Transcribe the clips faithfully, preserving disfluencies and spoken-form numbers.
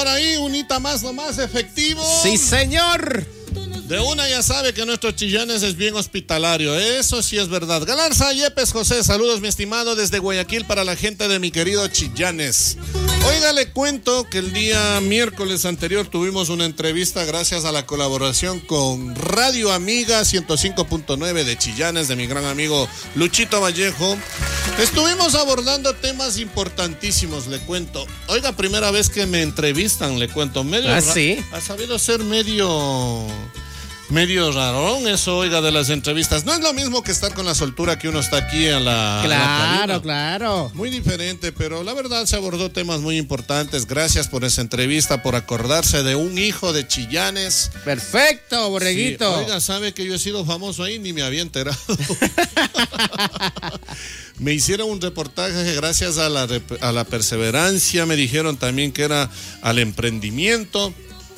ahí, unita más nomás, efectivo. Sí, señor. De una ya sabe que nuestro Chillanes es bien hospitalario, eso sí es verdad. Galarza Yepes José, saludos mi estimado desde Guayaquil para la gente de mi querido Chillanes. Oiga, le cuento que el día miércoles anterior tuvimos una entrevista gracias a la colaboración con Radio Amiga ciento cinco punto nueve de Chillanes, de mi gran amigo Luchito Vallejo. Estuvimos abordando temas importantísimos, le cuento. Oiga, primera vez que me entrevistan, le cuento. Medio ¿Ah, sí? Ha sabido ser medio... Medio rarón eso, oiga, de las entrevistas. No es lo mismo que estar con la soltura que uno está aquí a la... Claro, a la claro. Muy diferente, pero la verdad se abordó temas muy importantes. Gracias por esa entrevista, por acordarse de un hijo de Chillanes. Perfecto, Borreguito. Sí, oiga, sabe que yo he sido famoso ahí, ni me había enterado. Me hicieron un reportaje gracias a la, a la perseverancia. Me dijeron también que era al emprendimiento.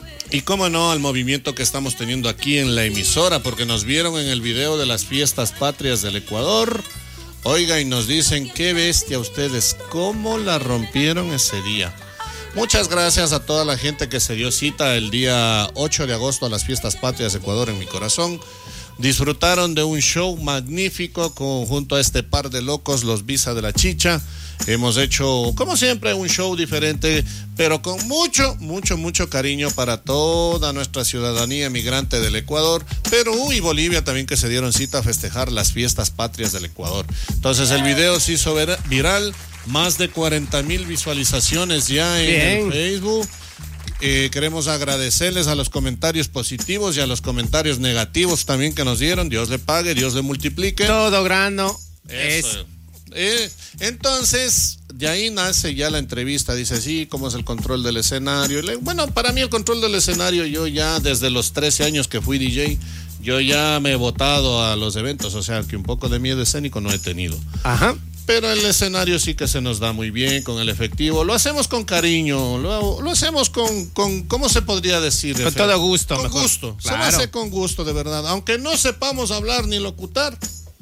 Y cómo no, al movimiento que estamos teniendo aquí en la emisora, porque nos vieron en el video de las fiestas patrias del Ecuador. Oiga, y nos dicen, qué bestia ustedes, cómo la rompieron ese día. Muchas gracias a toda la gente que se dio cita el día ocho de agosto a las fiestas patrias de Ecuador en mi corazón. Disfrutaron de un show magnífico con, junto a este par de locos, los Visa de la Chicha. Hemos hecho, como siempre, un show diferente, pero con mucho, mucho, mucho cariño para toda nuestra ciudadanía migrante del Ecuador, Perú y Bolivia también, que se dieron cita a festejar las fiestas patrias del Ecuador. Entonces el video se hizo viral, más de cuarenta mil visualizaciones ya en Bien. el Facebook. Eh, queremos agradecerles a los comentarios positivos y a los comentarios negativos también que nos dieron. Dios le pague, Dios le multiplique. Todo grano es... Eso. Eh, entonces, de ahí nace ya la entrevista. Dice, sí, ¿cómo es el control del escenario? Le, bueno, para mí el control del escenario, yo ya desde los trece años que fui D J, yo ya me he botado a los eventos, o sea que un poco de miedo escénico no he tenido. Ajá. Pero el escenario sí que se nos da muy bien, con el efectivo. Lo hacemos con cariño, lo, lo hacemos con, con, ¿cómo se podría decir? Con todo gusto. Con mejor. gusto, Claro. se lo hace con gusto, de verdad. Aunque no sepamos hablar ni locutar,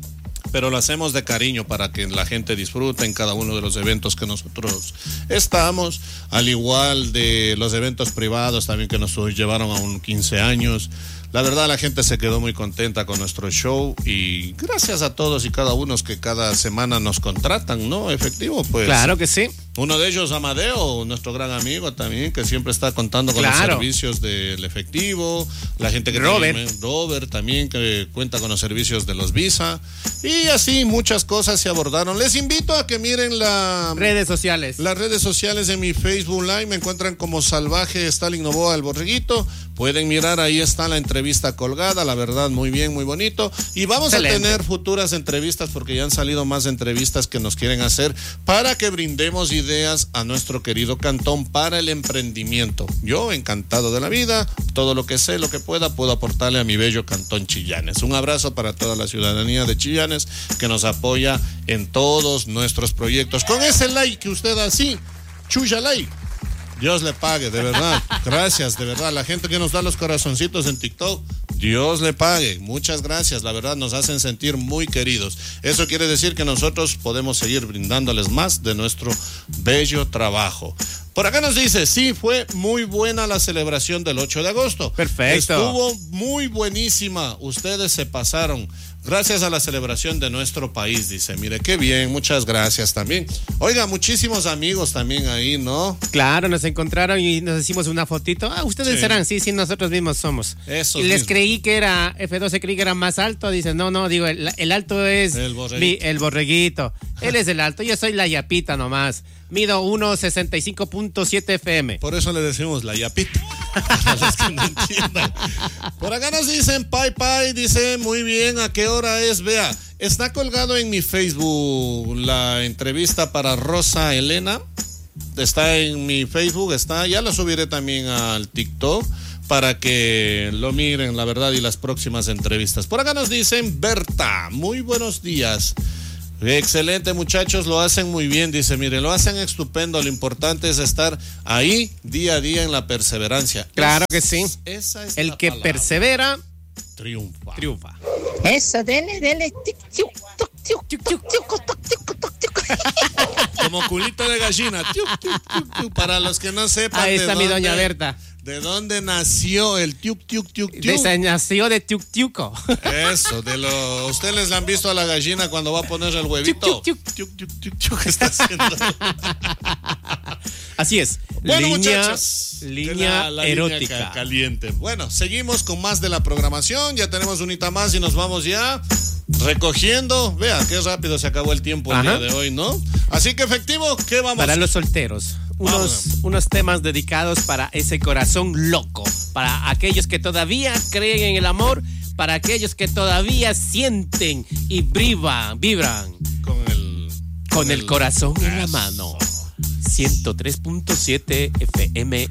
pero lo hacemos de cariño para que la gente disfrute en cada uno de los eventos que nosotros estamos, al igual de los eventos privados también que nos llevaron a un quince años. La verdad, la gente se quedó muy contenta con nuestro show y gracias a todos y cada uno que cada semana nos contratan, ¿no? Efectivo, pues. Claro que sí. Uno de ellos, Amadeo, nuestro gran amigo también, que siempre está contando con Claro. los servicios del efectivo. La gente que Robert. tiene, Robert también, que cuenta con los servicios de los Visa. Y así muchas cosas se abordaron. Les invito a que miren la... Redes sociales. Las redes sociales de mi Facebook Live me encuentran como Salvaje Stalin Novoa, el Borreguito. Pueden mirar, ahí está la entrevista colgada, la verdad, muy bien, muy bonito. Y vamos Excelente. a tener futuras entrevistas porque ya han salido más entrevistas que nos quieren hacer para que brindemos ideas a nuestro querido cantón para el emprendimiento. Yo, encantado de la vida, todo lo que sé, lo que pueda, puedo aportarle a mi bello cantón Chillanes. Un abrazo para toda la ciudadanía de Chillanes que nos apoya en todos nuestros proyectos. Con ese like que usted da así, chuya like. Dios le pague, de verdad. Gracias, de verdad. La gente que nos da los corazoncitos en TikTok, Dios le pague. Muchas gracias, la verdad nos hacen sentir muy queridos. Eso quiere decir que nosotros podemos seguir brindándoles más de nuestro bello trabajo. Por acá nos dice, sí, fue muy buena la celebración del ocho de agosto. Perfecto. Estuvo muy buenísima. Ustedes se pasaron. Gracias a la celebración de nuestro país, dice. Mire, qué bien, muchas gracias también. Oiga, muchísimos amigos también ahí, ¿no? Claro, nos encontraron y nos hicimos una fotito. Ah, ustedes Sí. serán, sí, sí, nosotros mismos somos. Esos y les mismos. creí que era, F doce creí que era más alto. Dicen, no, no, digo, el, el alto es El borreguito. mi- el borreguito. Él es el alto, yo soy la yapita nomás. Mido uno sesenta y cinco punto siete F M. Por eso le decimos la yapita. Para los que no entiendan. Por acá nos dicen, Pai Pai, dice, muy bien, ¿a qué hora es? Vea, está colgado en mi Facebook la entrevista para Rosa Elena. Está en mi Facebook, está, ya lo subiré también al TikTok para que lo miren, la verdad, y las próximas entrevistas. Por acá nos dicen, Berta, muy buenos días. Excelente, muchachos, lo hacen muy bien, dice, mire, lo hacen estupendo, lo importante es estar ahí día a día en la perseverancia. Claro Es- que sí. Esa es El la que palabra. persevera, triunfa. triunfa. Eso, dele, dele. Tic, tic, toc, tic, toc, tic, toc, tic, toc, tic. Como culito de gallina. Tiuc, tiuc, tiuc, tiuc. Para los que no sepan. Ahí está de mi dónde, doña Berta. ¿De dónde nació el tiuc, tiuc, tiuc, tiuc? De, nació de tiuc tiuco. Eso, de lo. ¿Ustedes les han visto a la gallina cuando va a poner el huevito? Tiuc, tiuc, tiuc, tiuc, tiuc, tiuc, está haciendo. Así es. Bueno, línea, muchachos, línea la, la erótica. línea caliente. Bueno, seguimos con más de la programación. Ya tenemos unita más y nos vamos ya recogiendo. Vea, qué rápido se acabó el tiempo el Ajá. día de hoy, ¿no? Así que, efectivo, ¿qué vamos? Para los solteros, unos, unos temas dedicados para ese corazón loco, para aquellos que todavía creen en el amor, para aquellos que todavía sienten y vibran, vibran Con el... con el, el corazón en la eso. mano. ciento tres punto siete F M